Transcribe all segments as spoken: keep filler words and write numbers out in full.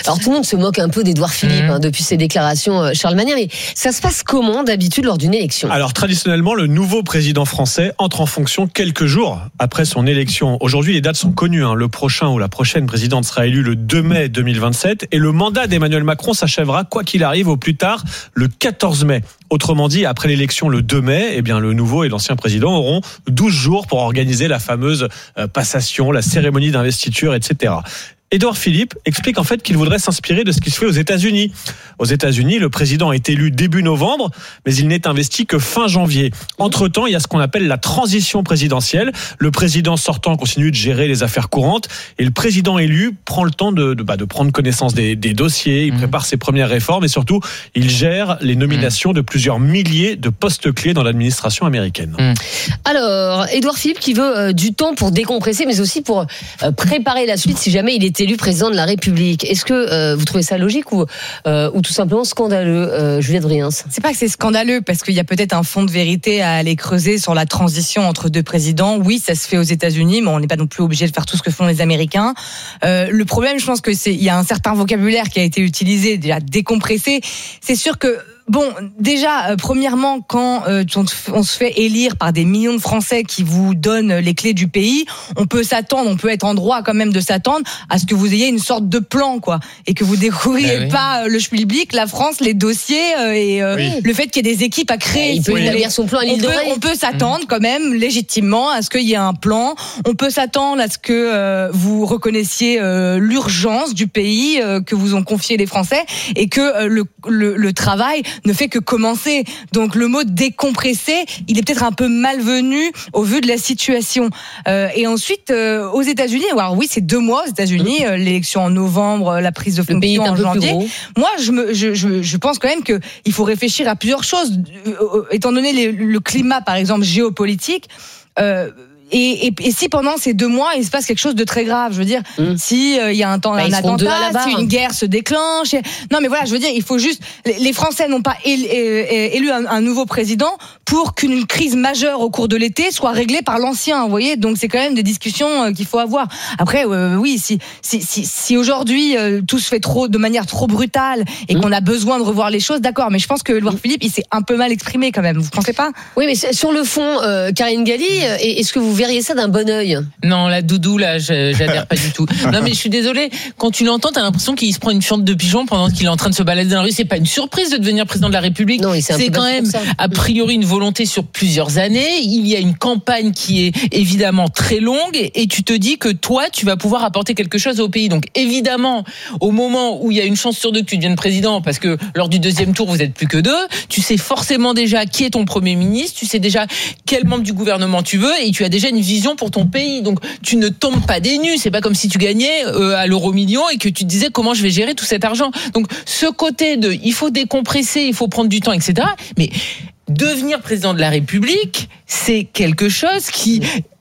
Alors tout le monde se moque un peu d'Édouard Philippe mmh. hein, depuis ses déclarations Charles Magnien, mais ça se passe comment d'habitude lors d'une élection ? Alors traditionnellement, le nouveau président français entre en fonction quelques jours après son élection. Aujourd'hui, les dates sont connues. Hein. Le prochain ou la prochaine présidente sera élue le deux mai deux mille vingt-sept et le mandat d'Emmanuel Macron s'achèvera, quoi qu'il arrive, au plus tard le quatorze mai. Autrement dit, après l'élection le deux mai, eh bien, le nouveau et l'ancien président auront douze jours pour organiser la fameuse passation, la cérémonie d'investiture, et cetera. Édouard Philippe explique en fait qu'il voudrait s'inspirer de ce qui se fait aux États-Unis. Aux États-Unis, le président est élu début novembre, mais il n'est investi que fin janvier. Entre-temps, il y a ce qu'on appelle la transition présidentielle. Le président sortant continue de gérer les affaires courantes et le président élu prend le temps de, de, bah, de prendre connaissance des, des dossiers, il mmh. prépare ses premières réformes et surtout, il gère les nominations mmh. de plusieurs milliers de postes clés dans l'administration américaine. Mmh. Alors, Édouard Philippe qui veut euh, du temps pour décompresser, mais aussi pour euh, préparer la suite si jamais il était élu président de la République. Est-ce que euh, vous trouvez ça logique ou, euh, ou tout simplement scandaleux, euh, Juliette Vriens ? C'est pas que c'est scandaleux, parce qu'il y a peut-être un fond de vérité à aller creuser sur la transition entre deux présidents. Oui, ça se fait aux États-Unis, mais on n'est pas non plus obligé de faire tout ce que font les Américains. Euh, le problème, je pense que c'est il y a un certain vocabulaire qui a été utilisé, déjà décompressé. C'est sûr que bon, déjà, euh, premièrement, quand euh, on, on se fait élire par des millions de Français qui vous donnent les clés du pays, on peut s'attendre, on peut être en droit quand même de s'attendre à ce que vous ayez une sorte de plan, quoi, et que vous découvriez oui. pas euh, le schmilblick, la France, les dossiers euh, et euh, oui. le fait qu'il y ait des équipes à créer. Il peut établir son plan à l'île de Ré. On peut s'attendre mmh. quand même légitimement à ce qu'il y ait un plan. On peut s'attendre à ce que euh, vous reconnaissiez euh, l'urgence du pays euh, que vous ont confié les Français et que euh, le, le, le travail ne fait que commencer. Donc le mot décompresser, il est peut-être un peu malvenu au vu de la situation. Euh, et ensuite, euh, aux États-Unis, alors oui, c'est deux mois aux États-Unis, euh, l'élection en novembre, la prise de fonction en janvier. Moi, je, me, je, je, je pense quand même que il faut réfléchir à plusieurs choses, euh, étant donné les, le climat, par exemple géopolitique. Euh, Et, et, et si pendant ces deux mois il se passe quelque chose de très grave, je veux dire, mmh. si il euh, y a un temps, bah, un attentat, si une guerre se déclenche, non mais voilà, je veux dire, il faut juste, les Français n'ont pas élu, élu un, un nouveau président pour qu'une crise majeure au cours de l'été soit réglée par l'ancien, vous voyez, donc c'est quand même des discussions qu'il faut avoir. Après, euh, oui, si si si, si aujourd'hui euh, tout se fait trop de manière trop brutale et mmh. qu'on a besoin de revoir les choses, d'accord, mais je pense que Édouard Philippe, il s'est un peu mal exprimé quand même. Vous pensez pas ? Oui, mais sur le fond, euh, Karine Galli, est-ce que vous verriez ça d'un bon œil ? Non, la doudou, là, j'adhère pas du tout. Non, mais je suis désolée, quand tu l'entends, t'as l'impression qu'il se prend une fiente de pigeon pendant qu'il est en train de se balader dans la rue. C'est pas une surprise de devenir président de la République. Non, c'est, c'est quand même, a priori, une volonté sur plusieurs années. Il y a une campagne qui est évidemment très longue et tu te dis que toi, tu vas pouvoir apporter quelque chose au pays. Donc, évidemment, au moment où il y a une chance sur deux que tu deviennes président, parce que lors du deuxième tour, vous êtes plus que deux, tu sais forcément déjà qui est ton premier ministre, tu sais déjà quel membre du gouvernement tu veux et tu as déjà une vision pour ton pays. Donc, tu ne tombes pas des nues. C'est pas comme si tu gagnais euh, à l'euro million et que tu te disais comment je vais gérer tout cet argent. Donc, ce côté de il faut décompresser, il faut prendre du temps, et cetera. Mais devenir président de la République, c'est quelque chose qui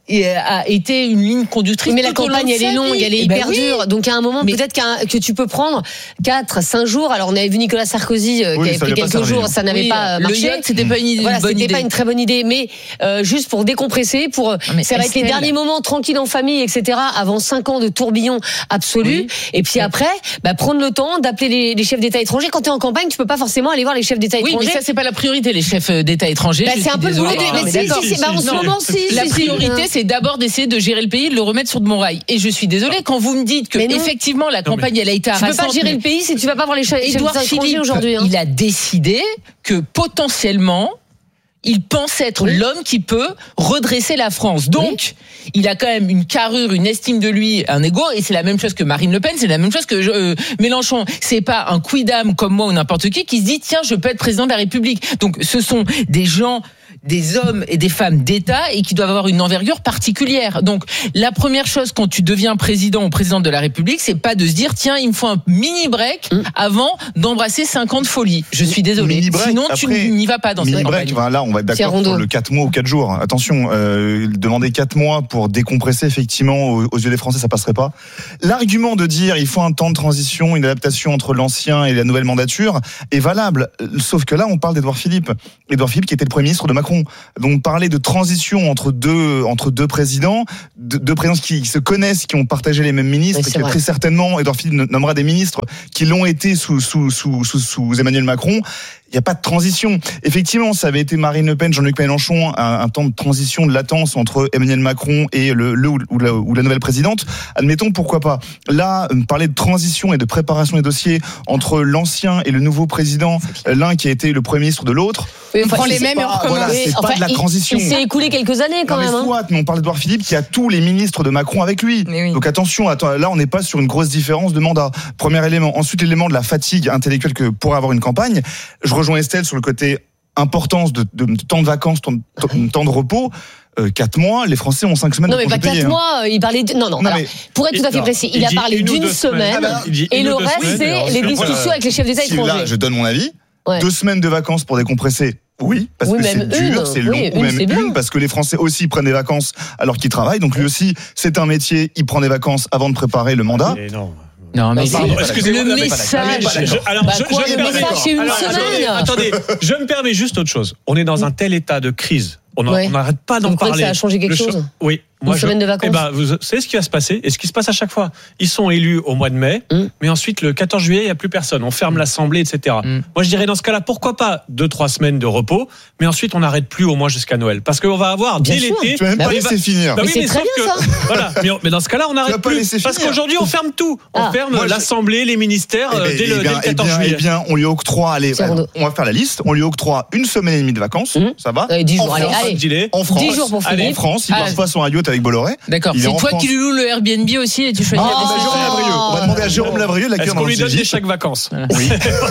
a été une ligne conductrice. Mais la campagne, elle est longue, elle est hyper ben dure. Oui. Donc, à un moment, mais peut-être qu'un, que tu peux prendre quatre, cinq jours. Alors, on avait vu Nicolas Sarkozy, euh, oui, qui avait pris quelques jours, ça n'avait oui, pas marché. Le yacht, c'était pas une idée. Voilà, bonne c'était idée. pas une très bonne idée. Mais, euh, juste pour décompresser, pour, mais ça va être les derniers moments tranquilles en famille, et cetera, avant cinq ans de tourbillon absolu. Oui. Et puis après, bah, prendre le temps d'appeler les, les chefs d'État étrangers. Quand t'es en campagne, tu peux pas forcément aller voir les chefs d'État étrangers. Oui, mais ça, c'est pas la priorité, les chefs d'État étrangers. Bah, c'est un peu le boulot de, mais si, si, si, bah, en ce moment, si. La priorité, c'est d'abord d'essayer de gérer le pays, de le remettre sur de bons rails. Et je suis désolée quand vous me dites que effectivement la campagne elle a été harassante. Tu peux pas gérer le pays si tu vas pas voir les chefs d'étrangers aujourd'hui. Il a décidé que potentiellement il pense être oui. l'homme qui peut redresser la France. Donc, oui. il a quand même une carrure, une estime de lui, un ego, et c'est la même chose que Marine Le Pen, c'est la même chose que euh, Mélenchon. C'est pas un quidam comme moi ou n'importe qui qui se dit tiens, je peux être président de la République. Donc, ce sont des gens, des hommes et des femmes d'État et qui doivent avoir une envergure particulière. Donc, la première chose quand tu deviens président ou présidente de la République, c'est pas de se dire tiens, il me faut un mini break mmh. avant d'embrasser cinq ans de folie. Je suis désolée. Sinon, après, tu n'y vas pas dans cette campagne. Enfin, là, on va être d'accord sur le quatre mois ou quatre jours. Attention, euh, demander quatre mois pour décompresser, effectivement, aux, aux yeux des Français, ça passerait pas. L'argument de dire il faut un temps de transition, une adaptation entre l'ancien et la nouvelle mandature est valable. Sauf que là, on parle d'Édouard Philippe. Édouard Philippe qui était le Premier ministre de Macron. Macron. Donc parler de transition entre deux entre deux présidents, deux, deux présidents qui se connaissent, qui ont partagé les mêmes ministres, oui, et que très certainement Édouard Philippe nommera des ministres qui l'ont été sous sous sous sous, sous Emmanuel Macron. Il n'y a pas de transition. Effectivement, ça avait été Marine Le Pen, Jean-Luc Mélenchon, un, un temps de transition, de latence entre Emmanuel Macron et le, le ou, la, ou la nouvelle présidente. Admettons, pourquoi pas. Là, parler de transition et de préparation des dossiers entre l'ancien et le nouveau président, l'un qui a été le premier ministre de l'autre. Oui, on prend les mêmes et on recommence. Voilà, c'est enfin, pas de la il, transition. Il s'est écoulé quelques années quand non, même. Mais soit, mais on parle d'Édouard Philippe qui a tous les ministres de Macron avec lui. Oui. Donc attention, attends, là on n'est pas sur une grosse différence de mandat. Premier élément. Ensuite, l'élément de la fatigue intellectuelle que pourrait avoir une campagne. Je rejoins Estelle sur le côté importance de, de, de temps de vacances, temps de, temps de repos. Euh, quatre mois, les Français ont cinq semaines non, de congés payés. Non mais pas quatre mois, il parlait de... Non, non, non alors, pour être tout à fait précis, il, il a parlé d'une semaine, semaine et le reste, c'est les discussions voilà. avec les chefs d'État étrangers. Là, je donne mon avis. Ouais. Deux semaines de vacances pour décompresser. Oui, parce oui, que c'est dur, une. c'est long, oui, ou même une, une, parce que les Français aussi prennent des vacances alors qu'ils travaillent. Donc lui aussi, c'est un métier, il prend des vacances avant de préparer le mandat. Et non. Non, mais pardon, le message. Je, alors, bah je, quoi, je le message, c'est une alors, semaine. Attendez, je me permets juste autre chose. On est dans un tel état de crise. On n'arrête pas d'en vous parler. Que ça a changé quelque cho- chose. Oui. Moi, une je, semaine de vacances. Eh ben, vous savez ce qui va se passer et ce qui se passe à chaque fois. Ils sont élus au mois de mai, mm. mais ensuite le quatorze juillet, il n'y a plus personne. On ferme mm. l'Assemblée, et cetera. Mm. Moi, je dirais dans ce cas-là, pourquoi pas deux, trois semaines de repos, mais ensuite on n'arrête plus au moins jusqu'à Noël, parce qu'on va avoir dès l'été. Tu vas même pas bah, laisser finir. Bah, mais oui, c'est mais très bien que, ça. Voilà. Mais, mais dans ce cas-là, on n'arrête plus, parce qu'aujourd'hui on ferme tout. On ah. ferme Moi, l'Assemblée, les ministères eh ben, dès, le, eh bien, dès le quatorze eh bien, juillet. Eh bien, on lui octroie. Allez, on va faire la liste. On lui octroie une semaine et demie de vacances. Ça va. dix jours. Allez, en France. dix jours pour finir. En France, il part pas son yacht avec Bolloré. D'accord. C'est toi qui lui loue le Airbnb aussi et tu choisis ah, la bah, Jérôme Lavrieux. On va demander à Jérôme Lavrieux de Est-ce qu'on lui donne des chèques vacances? Oui.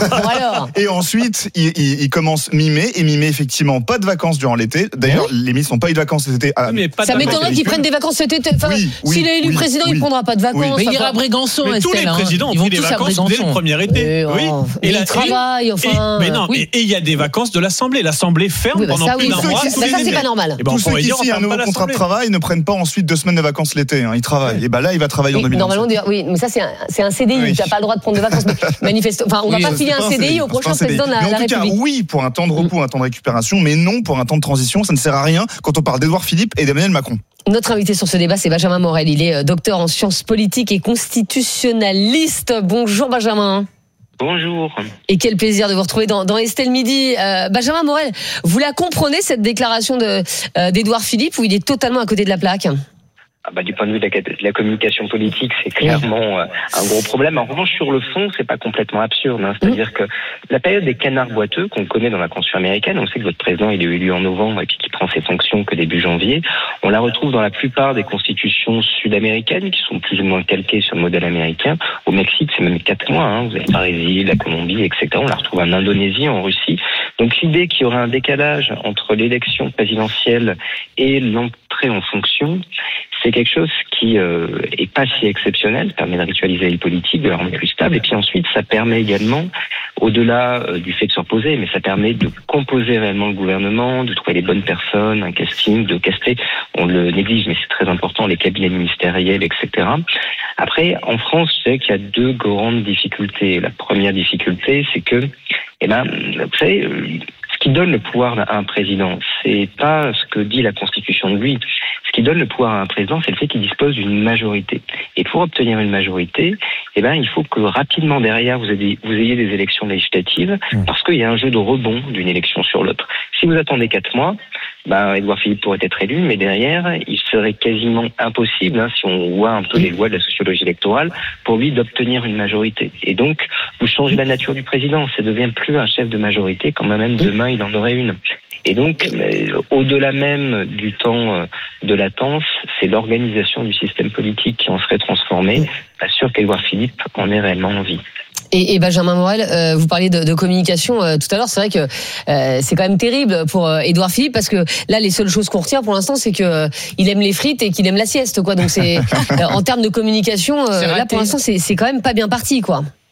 Et ensuite, il, il, il commence mi-mai et mi-mai effectivement pas de vacances durant l'été. D'ailleurs, oui. les ministres n'ont pas eu de vacances cet été. Ah, ça m'étonnerait qu'ils prennent des vacances cet été. Enfin, oui, oui, s'il est élu oui, président, oui, il ne prendra pas de vacances. Oui. Mais il ira à Brégançon, mais tous les présidents ont pris des vacances dès le premier été. Oui. Et il travaille. Enfin. Mais non. Et il y a des vacances de l'Assemblée. L'Assemblée ferme pendant plus d'un mois. Ça, c'est pas normal. Tous ceux qui signent un nouveau contrat de travail ne prennent pas ensuite deux semaines de vacances l'été. Ils travaillent. Et ben là, il va travailler en deux mille vingt. Normalement, oui, mais ça c'est un, c'est un C D I. Oui. Tu n'as pas le droit de prendre de vacances. Manifeste. Enfin, on ne oui, va pas filer un C D I au prochain président de la, mais en la tout République. Cas, oui, pour un temps de repos, un temps de récupération, mais non pour un temps de transition. Ça ne sert à rien quand on parle d'Édouard Philippe et d'Emmanuel Macron. Notre invité sur ce débat, c'est Benjamin Morel. Il est docteur en sciences politiques et constitutionnaliste. Bonjour Benjamin. Bonjour. Et quel plaisir de vous retrouver dans, dans Estelle Midi. Euh, Benjamin Morel, vous la comprenez cette déclaration de, euh, d'Édouard Philippe où il est totalement à côté de la plaque? Ah bah, du point de vue de la, de la communication politique, c'est clairement euh, un gros problème. En revanche, sur le fond, c'est pas complètement absurde. Hein. C'est-à-dire mmh. que la période des canards boiteux qu'on connaît dans la Constitution américaine, on sait que votre président il est élu en novembre et puis qu'il prend ses fonctions que début janvier. On la retrouve dans la plupart des constitutions sud-américaines qui sont plus ou moins calquées sur le modèle américain. Au Mexique, c'est même quatre mois. Hein. Vous avez le Brésil, la Colombie, et cetera. On la retrouve en Indonésie, en Russie. Donc l'idée qu'il y aurait un décalage entre l'élection présidentielle et l'entrée en fonction, c'est quelque chose qui euh, est pas si exceptionnel, ça permet de ritualiser les politiques, de la rendre plus stable, et puis ensuite ça permet également, au-delà euh, du fait de se reposer, mais ça permet de composer réellement le gouvernement, de trouver les bonnes personnes, un casting, de caster, on le néglige, mais c'est très important, les cabinets ministériels, et cetera. Après, en France, je sais qu'il y a deux grandes difficultés. La première difficulté, c'est que, eh ben, vous savez, ce qui donne le pouvoir à un président, c'est pas ce que dit la Constitution de lui. Ce qui donne le pouvoir à un président, c'est le fait qu'il dispose d'une majorité. Et pour obtenir une majorité, eh ben, il faut que rapidement derrière, vous ayez, vous ayez des élections législatives, parce qu'il y a un jeu de rebond d'une élection sur l'autre. Si vous attendez quatre mois, ben, Édouard Philippe pourrait être élu, mais derrière, il serait quasiment impossible, hein, si on voit un peu les lois de la sociologie électorale, pour lui d'obtenir une majorité. Et donc, vous changez la nature du président. Ça devient plus un chef de majorité, quand même demain il en aurait une. Et donc, euh, au-delà même du temps euh, de latence, c'est l'organisation du système politique qui en serait transformée. Pas sûr qu'Édouard Philippe en ait réellement envie. Et, et Benjamin Morel, euh, vous parliez de, de communication euh, tout à l'heure. C'est vrai que euh, c'est quand même terrible pour euh, Édouard Philippe parce que là, les seules choses qu'on retient pour l'instant, c'est que euh, il aime les frites et qu'il aime la sieste, quoi. Donc c'est euh, en termes de communication, euh, là pour l'instant, c'est, c'est quand même pas bien parti, quoi.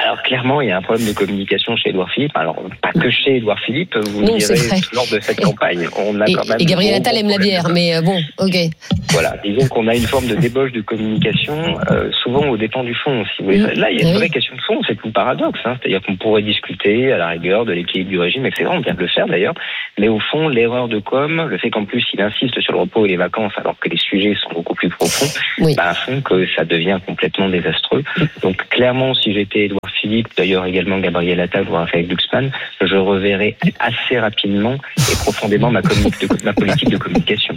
Alors clairement, il y a un problème de communication chez Édouard Philippe. Alors pas que chez Édouard Philippe, vous non, direz lors de cette campagne, on a et, quand même. Et Gabriel Attal aime la bière, mais euh, bon, ok. Voilà, disons qu'on a une forme de débauche de communication, euh, souvent au dépens du fond. Si vous voulez. Mmh. Là, il y a une oui. vraie question de fond, c'est tout le paradoxe. Hein. C'est-à-dire qu'on pourrait discuter à la rigueur de l'équilibre du régime, et cetera. On vient de le faire d'ailleurs. Mais au fond, l'erreur de com, le fait qu'en plus il insiste sur le repos et les vacances, alors que les sujets sont beaucoup plus profonds, oui. bah, font que ça devient complètement désastreux. Donc clairement, si j'étais Édouard Philippe, d'ailleurs également Gabriel Attal ou Raphaël Glucksmann, je reverrai assez rapidement et profondément ma, commun- de, ma politique de communication.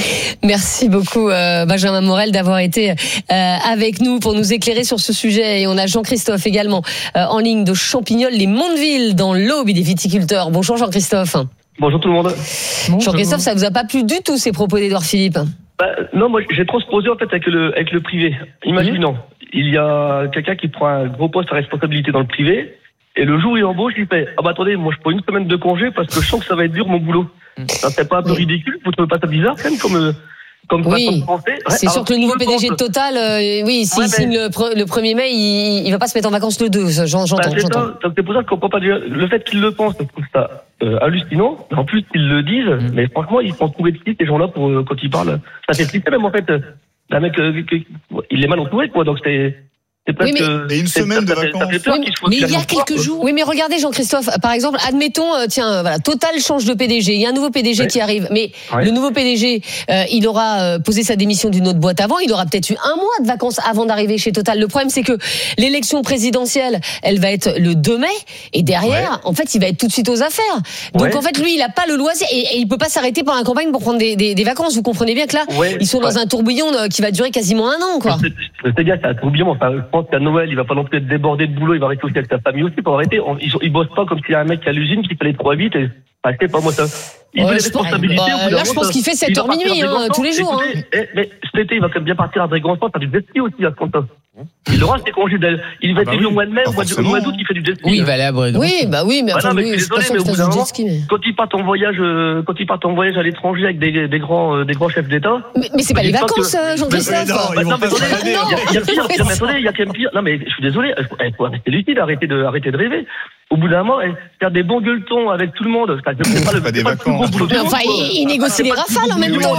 Merci beaucoup euh, Benjamin Morel d'avoir été euh, avec nous pour nous éclairer sur ce sujet. Et on a Jean-Christophe également euh, en ligne de Champignol-les-Mondeville dans l'Aube des viticulteurs. Bonjour Jean-Christophe. Bonjour tout le monde. Jean-Christophe, ça vous a pas plu du tout ces propos d'Édouard Philippe? Bah, non, moi j'ai transposé en fait avec le avec le privé. Imaginons, mmh. il y a quelqu'un qui prend un gros poste à responsabilité dans le privé, et le jour où il embauche, il fait ah bah attendez, moi je prends une semaine de congé parce que je sens que ça va être dur mon boulot. Mmh. Ça serait pas un peu oui. ridicule? Vous trouvez pas ça bizarre quand même comme euh, comme oui. façon de penser? Ouais, c'est sûr que le nouveau P D G de Total, euh, oui, s'il ouais, signe le, pre- le premier mai, il, il va pas se mettre en vacances le deux. J'en, j'entends. Bah, c'est, j'entends. Ça, c'est pour ça que je comprends pas déjà. Le fait qu'il le pense, je trouve ça euh, hallucinant. En plus, ils le disent, mmh. mais franchement, ils sont trouvés de qui ces gens-là pour euh, quand ils parlent. Ça fait flipper même en fait. Euh, un mec, euh, que, il est mal entouré quoi. Donc c'est. Oui, mais, et une semaine de vacances. Oui, mais il y a quelques jours. Oui, mais regardez, Jean-Christophe, par exemple, admettons, euh, tiens, voilà, Total change de P D G. Il y a un nouveau P D G oui. qui arrive. Mais oui. le nouveau P D G, euh, il aura euh, posé sa démission d'une autre boîte avant. Il aura peut-être eu un mois de vacances avant d'arriver chez Total. Le problème, c'est que l'élection présidentielle, elle va être le deux mai. Et derrière, ouais. en fait, il va être tout de suite aux affaires. Donc, ouais. en fait, lui, il a pas le loisir. Et, et il peut pas s'arrêter pendant la campagne pour prendre des, des, des vacances. Vous comprenez bien que là, ouais. ils sont dans ouais. un tourbillon qui va durer quasiment un an, quoi. C'est bien, c'est un tourbillon. Enfin, je pense qu'à Noël, il va pas non plus être débordé de boulot, il va rester aussi avec sa famille aussi pour arrêter. On, ils, ils bossent pas comme s'il y a un mec à l'usine qui fait les trois vite et enfin, je sais pas moi ça. Il ouais, veut les responsabilités. Bah, là, je pense qu'il fait sept heures minuit, hein, tous les jours. Écoutez, hein. eh, mais cet été, il va quand même bien partir à Brégançon, faire du jet ski aussi à ce compte-là. Il aura ses congés d'elle. Il va ah bah être élu oui. au mois de mai, au mois, de, au mois d'août, il fait du jet ski. Oui, il va aller à Brégançon. Oui, bah oui, mais enfin, voilà, mais je suis désolé, mais au bout d'un moment, quand ils partent en voyage, euh, quand ils partent en voyage à l'étranger avec des, des grands, euh, des grands chefs d'État. Mais, mais c'est pas les vacances, que... Jean-Christophe. Non, non, mais attendez, il y a pire, mais attendez, il y a quand même pire. Non, mais je suis désolé, il faut arrêter lucide, arrêter de, arrêter de rêver. Au bout d'un moment, faire des bons gueuletons avec tout le monde. C'est pas, le, pas des vacances. Enfin, ils négocient les rafales en même temps.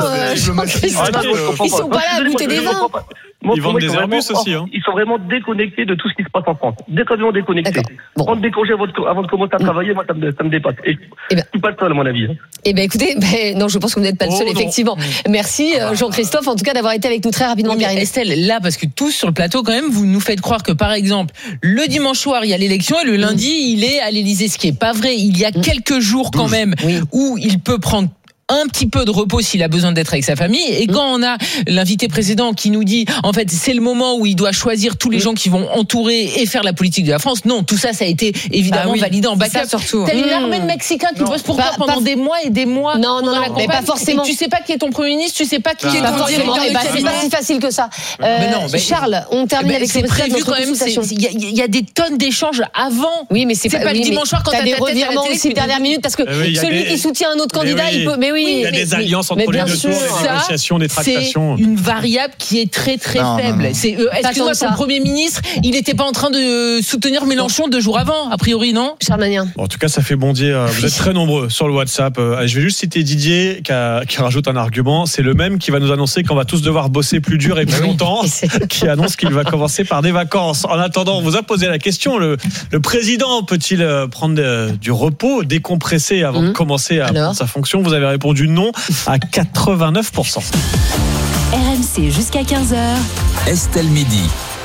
Ils sont pas là à goûter des vins. Moi, ils vendent des Airbus aussi. Hein. Ils sont vraiment déconnectés de tout ce qui se passe en France. Déconnectés, déconnectés. Bon. Prendre des congés avant de, avant de commencer à travailler, moi, ça me, ça me dépasse. Et eh ben, je suis pas le seul, à mon avis. Eh bien, écoutez, ben, non, je pense que vous n'êtes pas le seul, oh, effectivement. Merci, ah, Jean-Christophe, en tout cas, d'avoir été avec nous très rapidement. Oui, mais Estelle, là, parce que tous sur le plateau, quand même, vous nous faites croire que, par exemple, le dimanche soir, il y a l'élection et le lundi, mmh. il est à l'Élysée. Ce qui est pas vrai. Il y a mmh. quelques jours, quand même, oui. où il peut prendre un petit peu de repos s'il a besoin d'être avec sa famille. Et mmh. quand on a l'invité président qui nous dit, en fait, c'est le moment où il doit choisir tous les mmh. gens qui vont entourer et faire la politique de la France. Non, tout ça, ça a été évidemment bah oui, validé en backup. Surtout. T'as mmh. une armée de Mexicains qui bossent pour toi pendant pas, des mois et des mois. Non, non, non, mais pas forcément. Et tu sais pas qui est ton premier ministre, tu sais pas qui non, est ton directeur. Eh ben, c'est pas si facile que ça. Euh, mais non, mais Charles, on termine avec c'est prévu quand même. Il y a des tonnes d'échanges avant. Oui, mais c'est pas le dimanche soir quand t'as des revirements aussi dernière minute parce que celui qui soutient un autre candidat, il peut. Mais oui, il y a des alliances entre les deux tours, les négociations, des tractations. C'est une variable qui est très très non, faible. Non, non. C'est, euh, excuse-moi, ton Premier ministre, il n'était pas en train de soutenir Mélenchon deux jours avant, a priori, non? Charles Magnin. Bon, en tout cas, ça fait bondir. Vous êtes très nombreux sur le WhatsApp. Je vais juste citer Didier qui, a, qui rajoute un argument. C'est le même qui va nous annoncer qu'on va tous devoir bosser plus dur et plus longtemps, qui annonce qu'il va commencer par des vacances. En attendant, on vous a posé la question. Le, le président peut-il prendre de, du repos, décompresser avant mmh. de commencer à Alors prendre sa fonction? Vous avez répondu non à quatre-vingt-neuf pour cent. R M C jusqu'à quinze heures. Estelle Midi.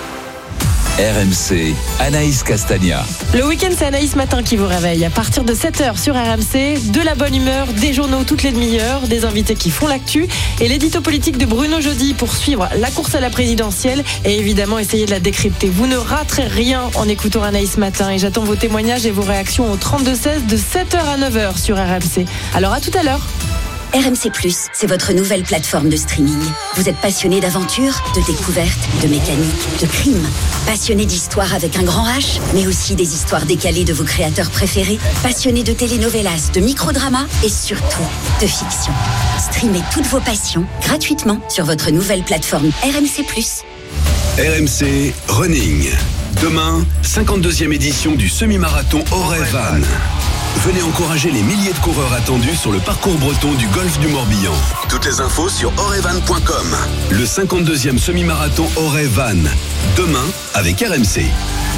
R M C, Anaïs Castagna. Le week-end, c'est Anaïs Matin qui vous réveille. À partir de sept heures sur R M C, de la bonne humeur, des journaux toutes les demi-heures, des invités qui font l'actu et l'édito politique de Bruno Jeudi pour suivre la course à la présidentielle et évidemment essayer de la décrypter. Vous ne raterez rien en écoutant Anaïs Matin et j'attends vos témoignages et vos réactions au trente-deux seize de sept heures à neuf heures sur R M C. Alors à tout à l'heure. R M C plus, c'est votre nouvelle plateforme de streaming. Vous êtes passionné d'aventure, de découverte, de mécanique, de crime. Passionné d'histoire avec un grand H, mais aussi des histoires décalées de vos créateurs préférés. Passionné de telenovelas, de microdramas et surtout de fiction. Streamez toutes vos passions gratuitement sur votre nouvelle plateforme R M C plus. R M C Running. Demain, cinquante-deuxième édition du semi-marathon Auray-Vannes. Venez encourager les milliers de coureurs attendus sur le parcours breton du golfe du Morbihan. Toutes les infos sur auray-vannes point com. Le cinquante-deuxième semi-marathon Auray-Vannes. Demain, avec R M C.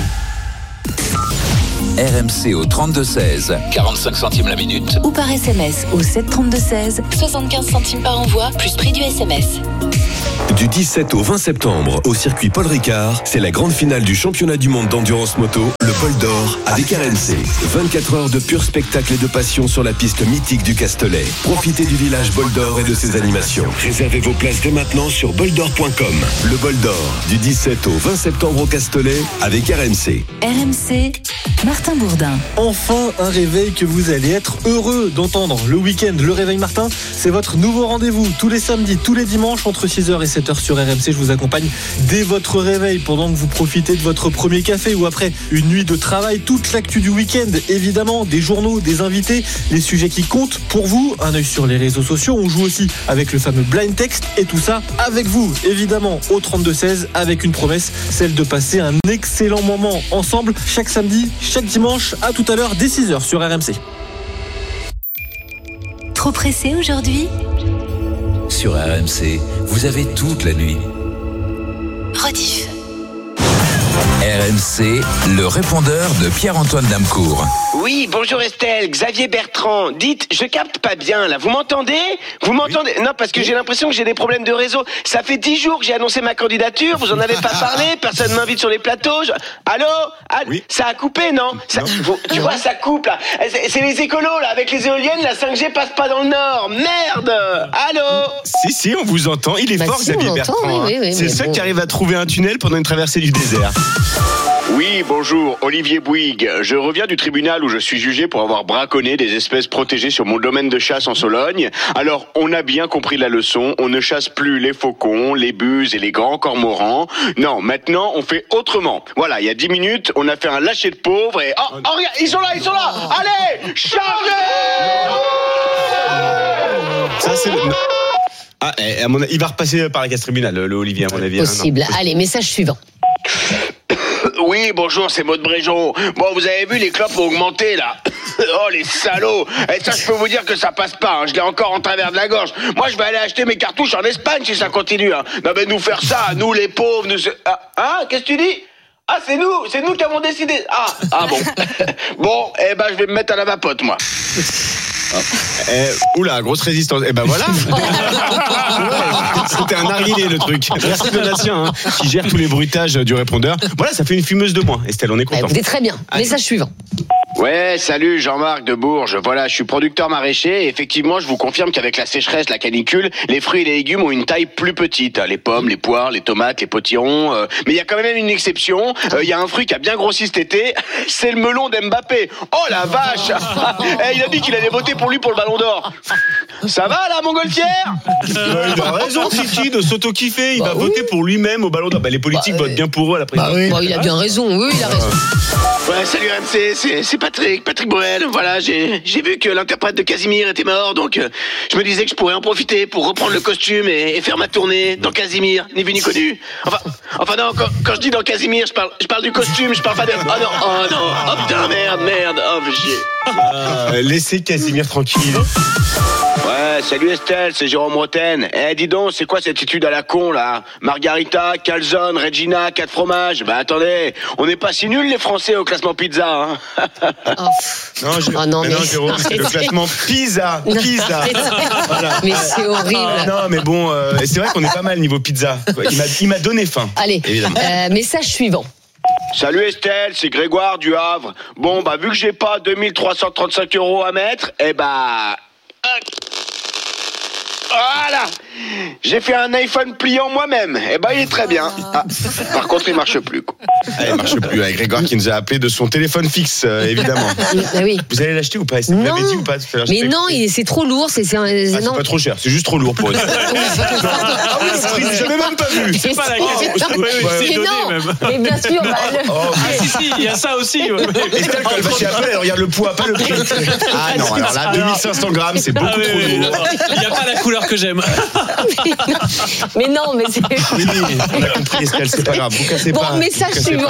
R M C au trente-deux seize, quarante-cinq centimes la minute. Ou par S M S au sept trente-deux seize, soixante-quinze centimes par envoi, plus prix du S M S. Du dix-sept au vingt septembre, au circuit Paul Ricard, c'est la grande finale du championnat du monde d'endurance moto, le Bol d'Or, avec R M C. vingt-quatre heures de pur spectacle et de passion sur la piste mythique du Castellet. Profitez du village Bol d'Or et de ses animations. Réservez vos places dès maintenant sur bol d'or point com. Le Bol d'Or, du dix-sept au vingt septembre au Castellet, avec R M C. R M C, Martin Bourdin. Enfin, un réveil que vous allez être heureux d'entendre. Le week-end, le réveil Martin, c'est votre nouveau rendez-vous. Tous les samedis, tous les dimanches, entre six heures et sept heures sur R M C. Je vous accompagne dès votre réveil pendant que vous profitez de votre premier café ou après une nuit de travail. Toute l'actu du week-end, évidemment, des journaux, des invités, les sujets qui comptent pour vous. Un œil sur les réseaux sociaux. On joue aussi avec le fameux blind text et tout ça avec vous, évidemment, au trente-deux seize avec une promesse, celle de passer un excellent moment ensemble chaque samedi, chaque dimanche. À tout à l'heure dès six heures sur R M C. Trop pressé aujourd'hui ? Sur R M C, vous avez toute la nuit. Rediff. R M C, le répondeur de Pierre-Antoine Damcourt. Oui, bonjour Estelle, Xavier Bertrand. Dites, je capte pas bien là, vous m'entendez ? Vous m'entendez ? Oui. Non, parce que oui. J'ai l'impression que j'ai des problèmes de réseau. Ça fait dix jours que j'ai annoncé ma candidature, vous en avez pas parlé, personne m'invite sur les plateaux. Je... Allô ? Allô oui. Ça a coupé, non, ça... non. Vous... Tu vois, ça coupe là. C'est, c'est les écolos là, avec les éoliennes, la cinq G passe pas dans le Nord. Merde ! Allô ? Si, si, on vous entend. Il est bah fort, si, Xavier Bertrand. Oui, oui, oui, c'est le seul bon. qui arrive à trouver un tunnel pendant une traversée du désert. Oui, bonjour, Olivier Bouygues. Je reviens du tribunal où je suis jugé pour avoir braconné des espèces protégées sur mon domaine de chasse en Sologne. Alors, on a bien compris la leçon. On ne chasse plus les faucons, les buses et les grands cormorans. Non, maintenant, on fait autrement. Voilà, il y a dix minutes, on a fait un lâcher de pauvres et... Oh, oh regarde, ils sont là, ils sont là. Allez, chargez. Ça, c'est le... Ah, à mon... il va repasser par la casse tribunal, le, le Olivier, à mon avis. Possible. Hein, non, Allez, message suivant. Oui, bonjour, c'est Maud Bréjon. Bon, vous avez vu, les clopes ont augmenté, là. Oh, les salauds. Et ça, je peux vous dire que ça passe pas, hein. Je l'ai encore en travers de la gorge. Moi, je vais aller acheter mes cartouches en Espagne si ça continue, hein. Non, mais nous faire ça, nous, les pauvres, nous... Ah, hein, qu'est-ce que tu dis ? Ah, c'est nous, c'est nous qui avons décidé. Ah, ah bon. Bon, eh ben, je vais me mettre à la vapote, moi. Ah. Eh, oula, grosse résistance. Eh ben voilà. C'était un narguilé le truc. Merci Donatien hein, qui gère tous les bruitages du répondeur. Voilà, ça fait une fumeuse de moins. Estelle, on est content. Vous êtes très bien. Allez. Message suivant. Ouais, salut Jean-Marc de Bourges. Voilà, je suis producteur maraîcher et effectivement, je vous confirme qu'avec la sécheresse, la canicule, les fruits et les légumes ont une taille plus petite. Les pommes, les poires, les tomates, les potirons. Euh, mais il y a quand même une exception. Il euh, y a un fruit qui a bien grossi cet été. C'est le melon d'Mbappé. Oh la vache. Eh, il a dit qu'il allait voter pour lui pour le Ballon d'Or. Ça va là, Montgolfière ? Bah, il a raison, Kiki, de s'auto-kiffer. Il bah, va oui. voter pour lui-même au Ballon d'Or. Bah, les politiques bah, votent bien pour eux à la présidence. Bah, oui. bah, il a bien raison. Oui, il a raison. Ouais, salut R M C, c'est, c'est Patrick, Patrick Bruel. Voilà, j'ai, j'ai vu que l'interprète de Casimir était mort, donc euh, je me disais que je pourrais en profiter pour reprendre le costume et, et faire ma tournée dans Casimir, ni vu ni connu. Enfin, enfin non, quand, quand je dis dans Casimir, je parle, je parle du costume, je parle pas de... Oh non, oh non, oh putain, merde, merde, oh fais chier. Euh, laissez Casimir tranquille. Ouais, salut Estelle, c'est Jérôme Roten. Eh, dis donc, c'est quoi cette étude à la con, là ? Margarita, calzone, Regina, quatre fromages. Bah attendez, on n'est pas si nuls les Français au classement pizza, hein. Oh. Non, je... oh non, mais non, Jérôme, c'est le classement pizza, pizza. Voilà. Mais c'est horrible. Ah, non, mais bon, euh, c'est vrai qu'on est pas mal niveau pizza. Il m'a, il m'a donné faim. Allez, euh, message suivant. Salut Estelle, c'est Grégoire du Havre. Bon, bah vu que j'ai pas deux mille trois cent trente-cinq euros à mettre, eh bah... Voilà, j'ai fait un iPhone pliant moi-même. Eh ben, il est très bien. Ah, par contre, il marche plus, quoi. Ah, il marche plus. Avec Grégoire qui nous a appelé de son téléphone fixe, euh, évidemment. Ah, oui. Vous allez l'acheter ou pas ? Vous l'avez dit ou pas ? Mais non, il, c'est trop lourd. C'est, c'est, un, ah, c'est non. pas trop cher. C'est juste trop lourd pour eux. Ah oui, le prix, j'avais même pas vu. C'est pas la question. Oh, c'est donné même. Mais bien sûr. Bah, le... oh, ah si si, il y a ça aussi. Estelle, quand elle va chez Apple, elle regarde le poids, pas le prix. Ah non, alors là, deux mille cinq cents grammes, c'est beaucoup trop lourd. Il n'y a pas la couleur que j'aime. mais non, mais c'est. Oui, on a compris, Estelle, c'est pas grave. Vous cassez bon, pas. message suivant.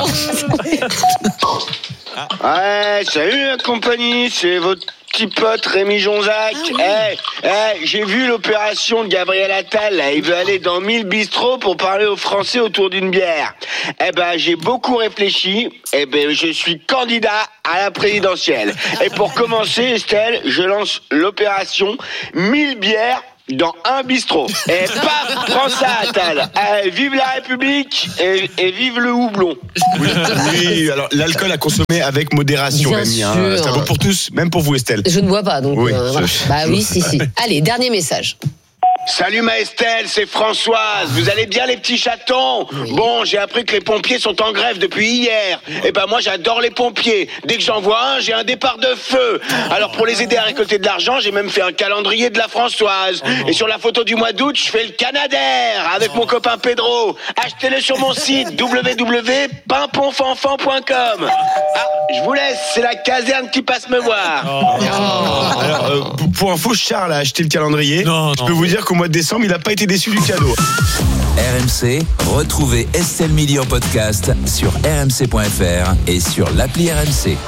Ouais, salut la compagnie, c'est votre petit pote Rémi Jonzac. Eh, ah oui. hey, hey, j'ai vu l'opération de Gabriel Attal, là. Il veut aller dans mille bistrots pour parler aux Français autour d'une bière. Eh ben, j'ai beaucoup réfléchi. Eh ben, je suis candidat à la présidentielle. Et pour commencer, Estelle, je lance l'opération mille bières dans un bistrot. Et paf, prends ça, Attal. Allez, vive la République et, et vive le houblon. Oui, oui, alors l'alcool à consommer avec modération, Rémi. Hein. Ça vaut pour tous, même pour vous, Estelle. Je ne bois pas, donc. Oui, euh, voilà. je... Bah oui, si, si. Allez, dernier message. Salut ma Estelle, c'est Françoise. Vous allez bien les petits chatons? Oui. Bon, j'ai appris que les pompiers sont en grève depuis hier. Et ben moi j'adore les pompiers. Dès que j'en vois un, j'ai un départ de feu. Alors pour les aider à récolter de l'argent, j'ai même fait un calendrier de la Françoise. Et sur la photo du mois d'août, je fais le Canadair avec mon copain Pedro. Achetez-le sur mon site w w w point pimpon-fanfan point com. Ah, je vous laisse, c'est la caserne qui passe me voir. Oh. Oh. Alors, euh, pour info, Charles a acheté le calendrier. Non, je peux non. vous dire qu'au mois de décembre, il n'a pas été déçu du cadeau. R M C, retrouvez Estelle Midi en podcast sur r m c point f r et sur l'appli R M C.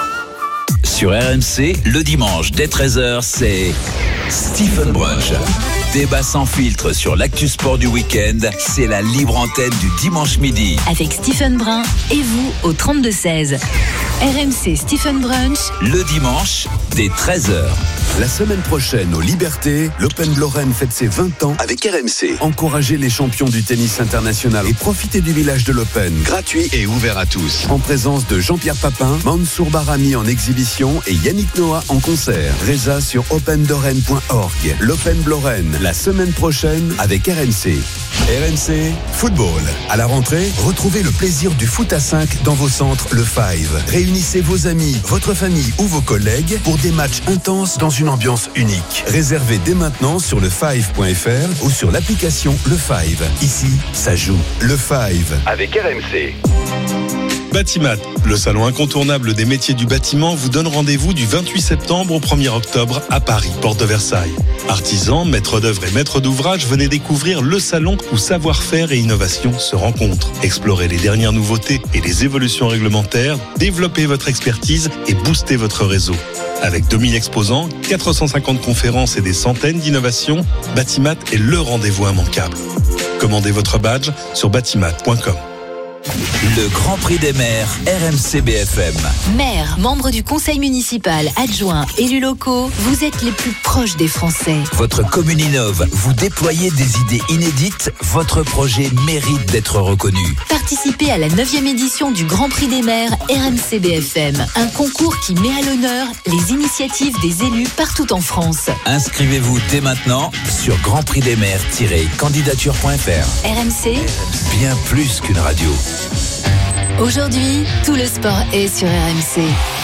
Sur R M C, le dimanche dès treize heures, c'est Stephen Brunch. Débat sans filtre sur l'actu sport du week-end, c'est la libre antenne du dimanche midi. Avec Stephen Brun et vous au trente-deux seize. R M C Stephen Brunch. Le dimanche dès treize heures. La semaine prochaine, aux Libertés, l'Open de Lorraine fête ses vingt ans avec R M C. Encouragez les champions du tennis international et profitez du village de l'Open. Gratuit et ouvert à tous. En présence de Jean-Pierre Papin, Mansour Barami en exhibition et Yannick Noah en concert. Résa sur open lorraine point org. L'Open de Lorraine, la semaine prochaine avec R M C. R M C Football. À la rentrée, retrouvez le plaisir du foot à cinq dans vos centres Le Five. Réunissez vos amis, votre famille ou vos collègues pour des matchs intenses dans une ambiance unique. Réservez dès maintenant sur le five point f r ou sur l'application Le Five. Ici, ça joue. Le Five avec R M C. Batimat, le salon incontournable des métiers du bâtiment, vous donne rendez-vous du vingt-huit septembre au premier octobre à Paris, porte de Versailles. Artisans, maîtres d'œuvre et maîtres d'ouvrage, venez découvrir le salon où savoir-faire et innovation se rencontrent. Explorez les dernières nouveautés et les évolutions réglementaires, développez votre expertise et boostez votre réseau. Avec deux mille exposants, quatre cent cinquante conférences et des centaines d'innovations, Batimat est le rendez-vous immanquable. Commandez votre badge sur batimat point com. Le Grand Prix des maires, R M C B F M. Maires, membres du conseil municipal, adjoints, élus locaux, vous êtes les plus proches des Français. Votre commune innove, vous déployez des idées inédites, votre projet mérite d'être reconnu. Participez à la neuvième édition du Grand Prix des maires R M C B F M, un concours qui met à l'honneur les initiatives des élus partout en France. Inscrivez-vous dès maintenant sur grand prix des maires tiret candidature point f r. R M C, bien plus qu'une radio. Aujourd'hui, tout le sport est sur R M C.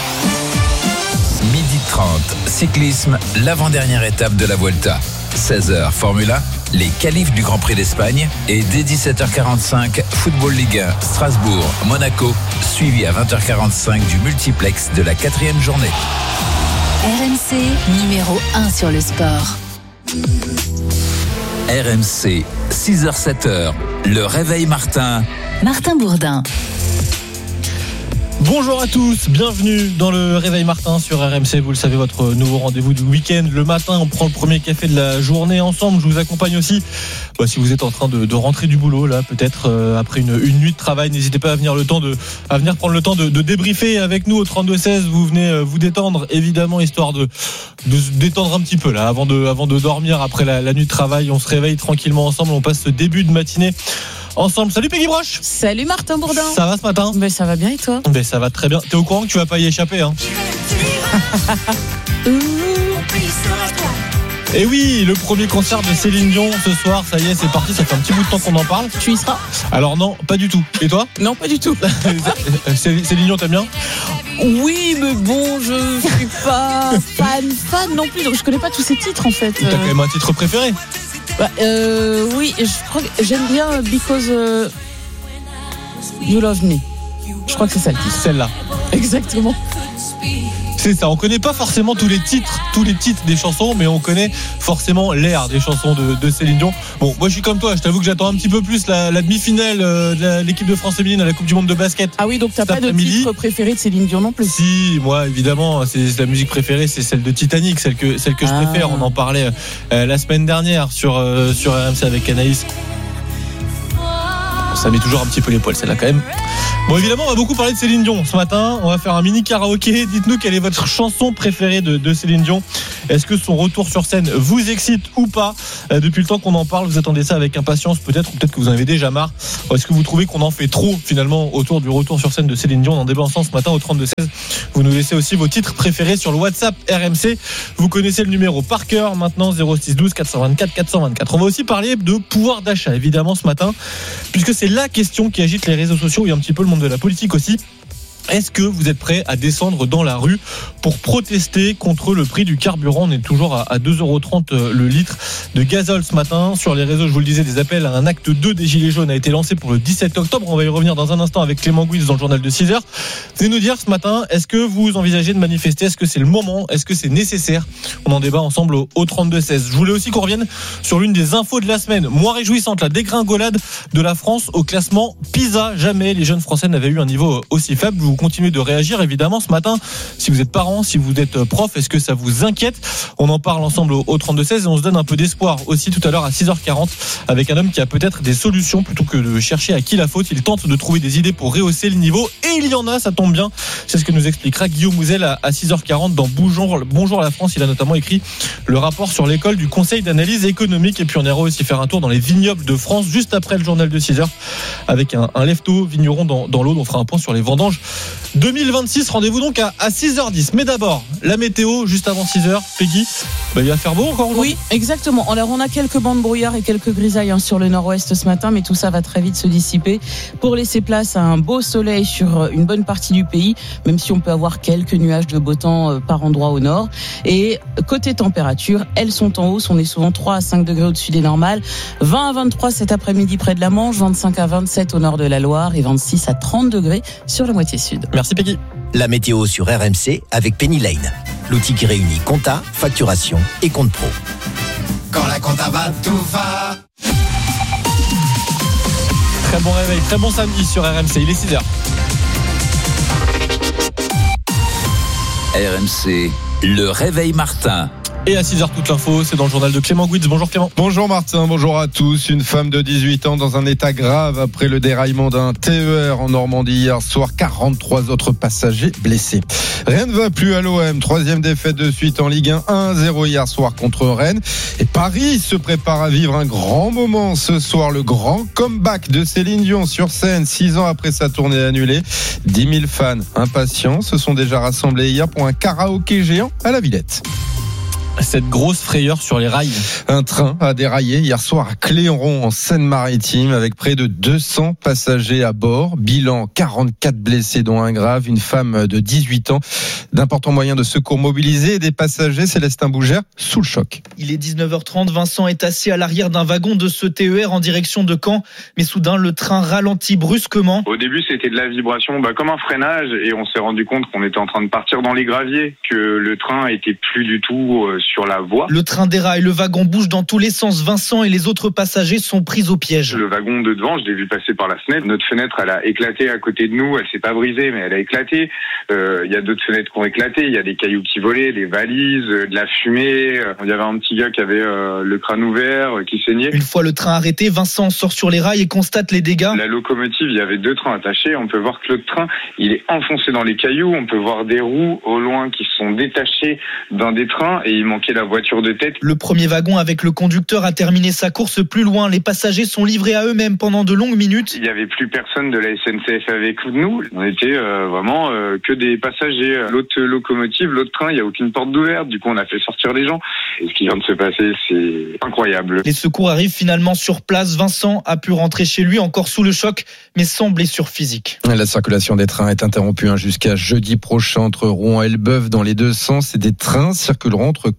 Midi trente, cyclisme, l'avant-dernière étape de la Vuelta. seize heures, Formule un, les qualifs du Grand Prix d'Espagne. Et dès dix-sept heures quarante-cinq, Football Ligue un, Strasbourg, Monaco, suivi à vingt heures quarante-cinq du multiplex de la quatrième journée. R M C, numéro un sur le sport. R M C, six heures sept heures, le réveil Martin. Martin Bourdin. Bonjour à tous, bienvenue dans le Réveil Martin sur R M C. Vous le savez, votre nouveau rendez-vous du week-end. Le matin, on prend le premier café de la journée ensemble. Je vous accompagne aussi. Bah, si vous êtes en train de, de rentrer du boulot, là, peut-être euh, après une, une nuit de travail, n'hésitez pas à venir le temps de, à venir prendre le temps de, de débriefer avec nous au trente-deux seize. Vous venez euh, vous détendre, évidemment, histoire de, de se détendre un petit peu là, avant de, avant de dormir après la, la nuit de travail. On se réveille tranquillement ensemble. On passe ce début de matinée ensemble. Salut Peggy Broche. Salut Martin Bourdin. Ça va ce matin? Ben, ça va bien et toi? Ben, ça va très bien. T'es au courant que tu vas pas y échapper, hein? Et oui, le premier concert de Céline Dion ce soir, ça y est, c'est parti, ça fait un petit bout de temps qu'on en parle. Tu y seras? Alors non, pas du tout. Et toi? Non, pas du tout. Céline Dion, t'aimes bien? Oui, mais bon, je suis pas fan, fan non plus, donc je connais pas tous ses titres en fait. T'as quand même un titre préféré? Bah, euh, oui, je crois que j'aime bien Because uh, You Love Me. Je crois que c'est celle-ci. Celle-là. Exactement. C'est ça, on connaît pas forcément tous les titres, tous les titres des chansons, mais on connaît forcément l'air des chansons de, de Céline Dion. Bon, moi je suis comme toi, je t'avoue que j'attends un petit peu plus la, la demi-finale de la, l'équipe de France féminine à la Coupe du Monde de basket. Ah oui, donc t'as pas de titre préféré de Céline Dion non plus? Si, moi évidemment, c'est, c'est la musique préférée, c'est celle de Titanic, celle que, celle que je ah. préfère. On en parlait euh, la semaine dernière sur, euh, sur R M C avec Anaïs. Ça met toujours un petit peu les poils, celle-là quand même. Bon, évidemment, on va beaucoup parler de Céline Dion ce matin. On va faire un mini karaoké. Dites-nous quelle est votre chanson préférée de, de Céline Dion. Est-ce que son retour sur scène vous excite ou pas? euh, Depuis le temps qu'on en parle, vous attendez ça avec impatience peut-être, ou peut-être que vous en avez déjà marre. Ou est-ce que vous trouvez qu'on en fait trop finalement autour du retour sur scène de Céline Dion? On en débat ensemble ce matin au trente-deux seize. Vous nous laissez aussi vos titres préférés sur le WhatsApp R M C. Vous connaissez le numéro par cœur maintenant, zéro six douze quatre cent vingt-quatre quatre cent vingt-quatre. On va aussi parler de pouvoir d'achat évidemment ce matin, puisque c'est la question qui agite les réseaux sociaux et un petit peu le monde de la politique aussi. Est-ce que vous êtes prêts à descendre dans la rue pour protester contre le prix du carburant? On est toujours à deux euros trente le litre de gazole ce matin. Sur les réseaux, je vous le disais, des appels à un acte deux des Gilets jaunes a été lancé pour le dix-sept octobre. On va y revenir dans un instant avec Clément Gouis dans le journal de six heures. Venez nous dire ce matin, est-ce que vous envisagez de manifester? Est-ce que c'est le moment? Est-ce que c'est nécessaire? On en débat ensemble au trente-deux seize. Je voulais aussi qu'on revienne sur l'une des infos de la semaine, moins réjouissante, la dégringolade de la France au classement PISA. Jamais les jeunes Français n'avaient eu un niveau aussi faible. Vous continuez de réagir évidemment ce matin. Si vous êtes parent, si vous êtes prof, est-ce que ça vous inquiète? On en parle ensemble au trente-deux seize et on se donne un peu d'espoir aussi tout à l'heure à six heures quarante avec un homme qui a peut-être des solutions plutôt que de chercher à qui la faute. Il tente de trouver des idées pour rehausser le niveau et il y en a, ça tombe bien. C'est ce que nous expliquera Guillaume Mouzel à six heures quarante dans Bonjour, Bonjour la France. Il a notamment écrit le rapport sur l'école du Conseil d'analyse économique et puis on ira aussi faire un tour dans les vignobles de France juste après le journal de six heures avec un, un lefto vigneron dans, dans l'Aude. On fera un point sur les vendanges deux mille vingt-six, rendez-vous donc à, à six heures dix. Mais d'abord, la météo, juste avant six heures. Peggy, bah, il va faire beau encore aujourd'hui. Oui, exactement. Alors, on a quelques bancs de brouillard et quelques grisailles hein, sur le nord-ouest ce matin, mais tout ça va très vite se dissiper pour laisser place à un beau soleil sur une bonne partie du pays, même si on peut avoir quelques nuages de beau temps euh, par endroit au nord. Et côté température, elles sont en hausse. On est souvent trois à cinq degrés au-dessus des normales. vingt à vingt-trois cet après-midi près de la Manche, vingt-cinq à vingt-sept au nord de la Loire et vingt-six à trente degrés sur la moitié sud. Merci Peggy. La météo sur R M C avec Penny Lane, l'outil qui réunit compta, facturation et compte pro. Quand la compta va, tout va. Très bon réveil, très bon samedi sur R M C, il est six heures. R M C, le réveil Martin. Et à six heures, toute l'info, c'est dans le journal de Clément Gouitz. Bonjour Clément. Bonjour Martin, bonjour à tous. Une femme de dix-huit ans dans un état grave après le déraillement d'un T E R en Normandie hier soir. quarante-trois autres passagers blessés. Rien ne va plus à l'O M. Troisième défaite de suite en Ligue un. un zéro hier soir contre Rennes. Et Paris se prépare à vivre un grand moment ce soir. Le grand comeback de Céline Dion sur scène, six ans après sa tournée annulée. dix mille fans impatients se sont déjà rassemblés hier pour un karaoké géant à la Villette. Cette grosse frayeur sur les rails. Un train a déraillé hier soir à Cléron en Seine-Maritime avec près de deux cents passagers à bord. Bilan quarante-quatre blessés dont un grave, une femme de dix-huit ans. D'importants moyens de secours mobilisés et des passagers, Célestin Bougère, sous le choc. Il est dix-neuf heures trente, Vincent est assis à l'arrière d'un wagon de ce T E R en direction de Caen. Mais soudain, le train ralentit brusquement. Au début, c'était de la vibration bah, comme un freinage et on s'est rendu compte qu'on était en train de partir dans les graviers, que le train était plus du tout euh, sur la voie. Le train déraille, le wagon bouge dans tous les sens. Vincent et les autres passagers sont pris au piège. Le wagon de devant, je l'ai vu passer par la fenêtre. Notre fenêtre, elle a éclaté à côté de nous. Elle s'est pas brisée, mais elle a éclaté. Il euh, y a d'autres fenêtres qui ont éclaté. Il y a des cailloux qui volaient, des valises, euh, de la fumée. Il y avait un petit gars qui avait euh, le crâne ouvert, euh, qui saignait. Une fois le train arrêté, Vincent sort sur les rails et constate les dégâts. La locomotive, il y avait deux trains attachés. On peut voir que l'autre train, il est enfoncé dans les cailloux. On peut voir des roues au loin qui sont détachées d'un des trains et il manquait la voiture de tête. Le premier wagon avec le conducteur a terminé sa course plus loin. Les passagers sont livrés à eux-mêmes pendant de longues minutes. Il n'y avait plus personne de la S N C F avec nous. On était euh, vraiment euh, que des passagers. L'autre locomotive, l'autre train, il n'y a aucune porte d'ouverte. Du coup, on a fait sortir les gens. Et ce qui vient de se passer, c'est incroyable. Les secours arrivent finalement sur place. Vincent a pu rentrer chez lui encore sous le choc, mais sans blessure physique. La circulation des trains est interrompue hein, jusqu'à jeudi prochain entre Rouen et Elbeuf dans les deux sens. Et des trains circuleront entre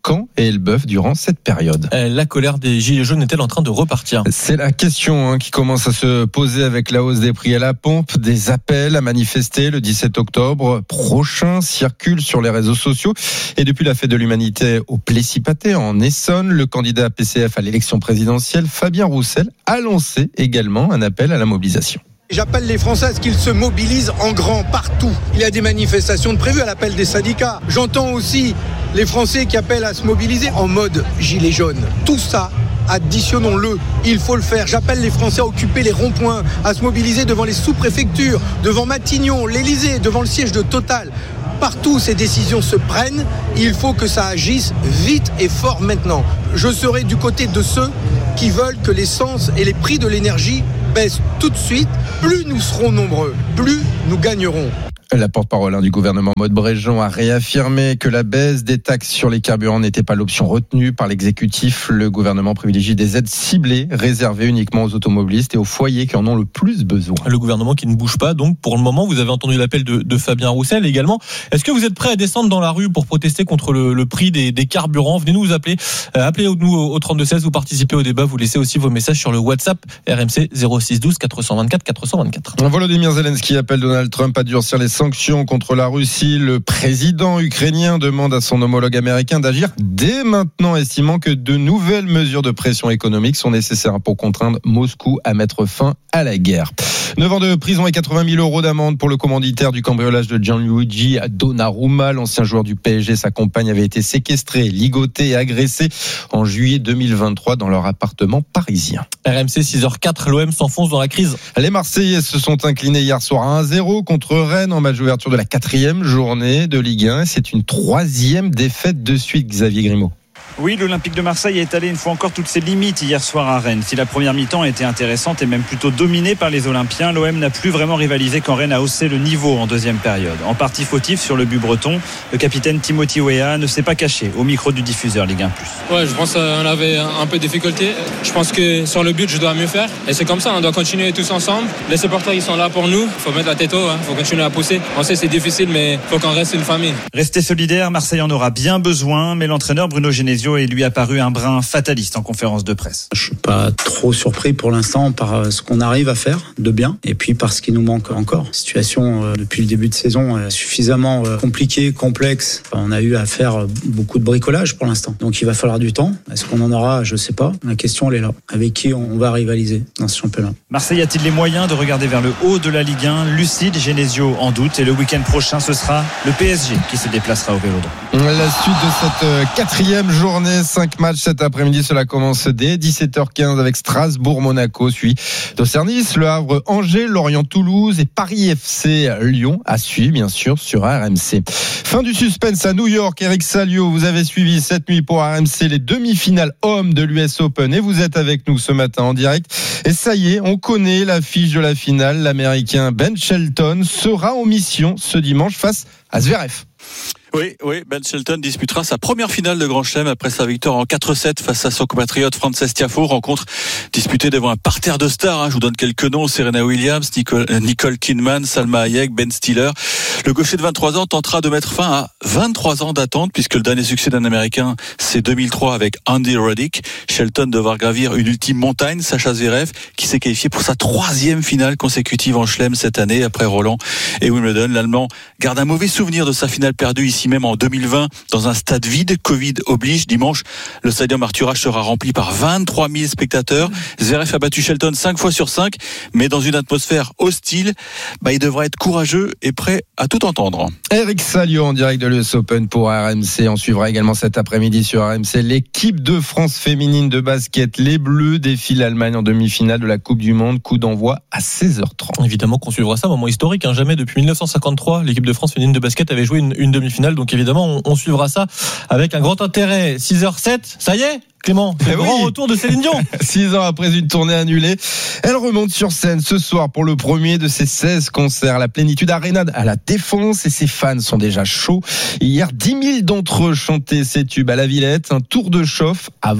Caen et Elbeuf durant cette période. La colère des Gilets jaunes est-elle en train de repartir ? C'est la question hein, qui commence à se poser avec la hausse des prix à la pompe. Des appels à manifester le dix-sept octobre prochain circulent sur les réseaux sociaux. Et depuis la fête de l'humanité au Plessis-Pathé en Essonne, le candidat P C F à l'élection présidentielle, Fabien Roussel, a lancé également un appel à la mobilisation. J'appelle les Français à ce qu'ils se mobilisent en grand partout. Il y a des manifestations de prévues à l'appel des syndicats. J'entends aussi les Français qui appellent à se mobiliser en mode gilet jaune. Tout ça, additionnons-le, il faut le faire. J'appelle les Français à occuper les ronds-points, à se mobiliser devant les sous-préfectures, devant Matignon, l'Élysée, devant le siège de Total. Partout où ces décisions se prennent, il faut que ça agisse vite et fort maintenant. Je serai du côté de ceux qui veulent que l'essence et les prix de l'énergie baissent tout de suite. Plus nous serons nombreux, plus nous gagnerons. La porte-parole du gouvernement Maud Bréjean a réaffirmé que la baisse des taxes sur les carburants n'était pas l'option retenue par l'exécutif. Le gouvernement privilégie des aides ciblées, réservées uniquement aux automobilistes et aux foyers qui en ont le plus besoin. Le gouvernement qui ne bouge pas, donc pour le moment, vous avez entendu l'appel de, de Fabien Roussel également. Est-ce que vous êtes prêts à descendre dans la rue pour protester contre le, le prix des, des carburants ? Venez nous appeler, euh, appelez-nous au, au trente-deux seize, vous participez au débat, vous laissez aussi vos messages sur le WhatsApp R M C zéro six douze quatre cent vingt-quatre quatre cent vingt-quatre. Volodymyr Zelensky appelle Donald Trump à durcir les sanctions contre la Russie. Le président ukrainien demande à son homologue américain d'agir dès maintenant, estimant que de nouvelles mesures de pression économique sont nécessaires pour contraindre Moscou à mettre fin à la guerre. neuf ans de prison et quatre-vingt mille euros d'amende pour le commanditaire du cambriolage de Gianluigi Donnarumma. L'ancien joueur du P S G, sa compagne avait été séquestrée, ligotée et agressée en juillet deux mille vingt-trois dans leur appartement parisien. R M C six heures quatre, l'O M s'enfonce dans la crise. Les Marseillais se sont inclinés hier soir à un zéro contre Rennes en match d'ouverture de la quatrième journée de Ligue un. C'est une troisième défaite de suite, Xavier Grimaud. Oui, l'Olympique de Marseille est allé une fois encore toutes ses limites hier soir à Rennes. Si la première mi-temps était intéressante et même plutôt dominée par les Olympiens, l'O M n'a plus vraiment rivalisé quand Rennes a haussé le niveau en deuxième période. En partie fautif sur le but breton, le capitaine Timothy Weah ne s'est pas caché au micro du diffuseur Ligue un plus. Ouais, je pense qu'on avait un peu de difficulté. Je pense que sur le but, je dois mieux faire. Et c'est comme ça, on doit continuer tous ensemble. Les supporters, ils sont là pour nous. Il faut mettre la tête haut, il faut continuer à pousser. On sait c'est difficile, mais il faut qu'on reste une famille. Rester solidaire, Marseille en aura bien besoin, mais l'entraîneur Bruno Genesio est lui apparu un brin fataliste en conférence de presse. Je suis pas trop surpris pour l'instant par ce qu'on arrive à faire de bien et puis par ce qui nous manque encore. Situation euh, depuis le début de saison euh, suffisamment euh, compliquée, complexe. Enfin, on a eu à faire beaucoup de bricolage pour l'instant. Donc il va falloir du temps. Est-ce qu'on en aura ? Je sais pas. La question elle est là. Avec qui on va rivaliser dans ce championnat ? Marseille a-t-il les moyens de regarder vers le haut de la Ligue un ? Lucide, Genesio en doute. Et le week-end prochain, ce sera le P S G qui se déplacera au Vélodrome. La suite de cette quatrième journée, cinq matchs cet après-midi, cela commence dès dix-sept heures quinze avec Strasbourg-Monaco, suit d'Auxerre-Nice, Le Havre-Angers, Lorient-Toulouse et Paris F C Lyon à suivre bien sûr sur R M C. Fin du suspense à New York, Eric Salio, vous avez suivi cette nuit pour R M C les demi-finales hommes de l'U S Open et vous êtes avec nous ce matin en direct. Et ça y est, on connaît l'affiche de la finale, l'Américain Ben Shelton sera en mission ce dimanche face à Zverev. Oui, oui, Ben Shelton disputera sa première finale de Grand Chelem après sa victoire en quatre sept face à son compatriote Frances Tiafoe. Rencontre disputée devant un parterre de stars. Hein. Je vous donne quelques noms. Serena Williams, Nicole, Nicole Kidman, Salma Hayek, Ben Stiller. Le gaucher de vingt-trois ans tentera de mettre fin à vingt-trois ans d'attente puisque le dernier succès d'un Américain, c'est deux mille trois avec Andy Roddick. Shelton devra gravir une ultime montagne, Sacha Zverev, qui s'est qualifié pour sa troisième finale consécutive en Chelem cette année après Roland et Wimbledon. L'Allemand garde un mauvais souvenir de sa finale perdue ici même en deux mille vingt dans un stade vide. Covid oblige. Dimanche, le stadium Arthur Ashe sera rempli par vingt-trois mille spectateurs. Zverev a battu Shelton cinq fois sur cinq, mais dans une atmosphère hostile. Bah, il devra être courageux et prêt à tout entendre. Eric Salio en direct de l'U S Open pour R M C. On suivra également cet après-midi sur R M C l'équipe de France féminine de basket. Les Bleus défient l'Allemagne en demi-finale de la Coupe du Monde. Coup d'envoi à seize heures trente. Évidemment qu'on suivra ça, moment historique. Hein. Jamais depuis dix-neuf cent cinquante-trois, l'équipe de France féminine de basket avait joué une, une demi-finale. Donc évidemment, on, on suivra ça avec un grand intérêt. six heures sept, ça y est Clément, c'est le grand oui. retour de Céline Dion. Six ans après une tournée annulée, elle remonte sur scène ce soir pour le premier de ses seize concerts. La Plénitude Arena à la Défense et ses fans sont déjà chauds. Hier, dix mille d'entre eux chantaient ces tubes à la Villette. Un tour de chauffe avant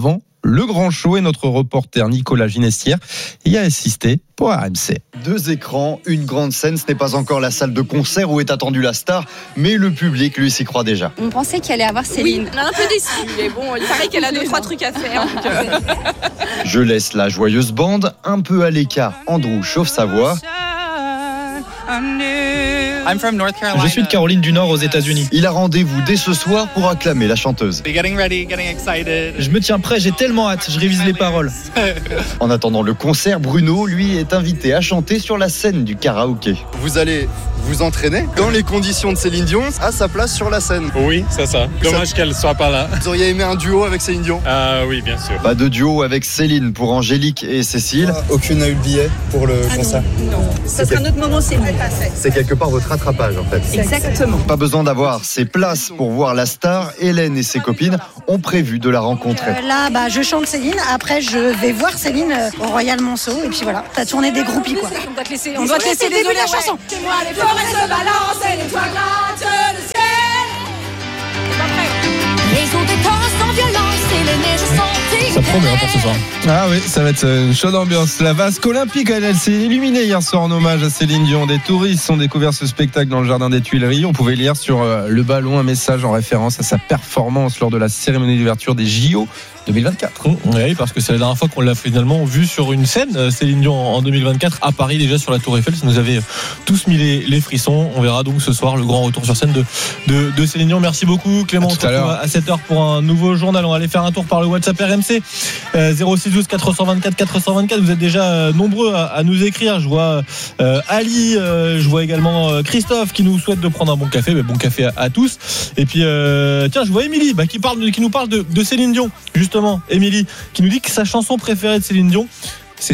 le grand show, et notre reporter Nicolas Ginestière y a assisté pour R M C. Deux écrans, une grande scène, ce n'est pas encore la salle de concert où est attendue la star, mais le public, lui, s'y croit déjà. On pensait qu'il allait avoir Céline. Oui, on est un peu déçus, mais bon, il paraît qu'elle a deux, trois trucs à faire. Donc euh... Je laisse la joyeuse bande un peu à l'écart. Andrew chauffe sa voix. Je suis de Caroline du Nord aux États-Unis. Il a rendez-vous dès ce soir pour acclamer la chanteuse. Je me tiens prêt, j'ai tellement hâte, je révise les paroles. En attendant le concert, Bruno, lui, est invité à chanter sur la scène du karaoké. Vous allez vous entraîner dans les conditions de Céline Dion à sa place sur la scène. Oui, c'est ça. Dommage ça... qu'elle soit pas là. Vous auriez aimé un duo avec Céline Dion ? Ah oui, bien sûr. Pas de duo avec Céline pour Angélique et Cécile. Ah, aucune n'a eu le billet pour le ah concert. Non, non. Ça sera notre moment, c'est C'est quelque part votre rattrapage en fait. Exactement. Pas besoin d'avoir ses places pour voir la star. Hélène et ses copines ont prévu de la rencontrer. Euh, là, bah, je chante Céline. Après, je vais voir Céline euh, au Royal Monceau. Et puis voilà, t'as tourné des groupies quoi. On doit te laisser, on doit te laisser désolé la chanson. C'est moi les forêts se balancent et les toits grattent le ciel. C'est pas prêt. Les eaux des torrents sans violence et les neiges sont Ça promet hein, pour ce soir. Ah oui, ça va être une chaude ambiance. La Vasque Olympique, elle, elle s'est illuminée hier soir en hommage à Céline Dion. Des touristes ont découvert ce spectacle dans le jardin des Tuileries. On pouvait lire sur euh, le ballon un message en référence à sa performance lors de la cérémonie d'ouverture des J O deux mille vingt-quatre. Mmh, oui, parce que c'est la dernière fois qu'on l'a finalement vu sur une scène, Céline Dion, en deux mille vingt-quatre, à Paris, déjà sur la Tour Eiffel. Ça nous avait tous mis les, les frissons. On verra donc ce soir le grand retour sur scène de, de, de Céline Dion. Merci beaucoup, Clément. À tout à l'heure. À sept heures pour un nouveau journal. On va aller faire un tour par le WhatsApp R M C. Euh, zéro six douze quatre cent vingt-quatre quatre cent vingt-quatre. Vous êtes déjà euh, nombreux à, à nous écrire. Je vois euh, Ali, euh, je vois également euh, Christophe qui nous souhaite de prendre un bon café. Mais bon café à, à tous. Et puis, euh, tiens, je vois Émilie bah, qui, parle de, qui nous parle de, de Céline Dion. Justement, Émilie, qui nous dit que sa chanson préférée de Céline Dion,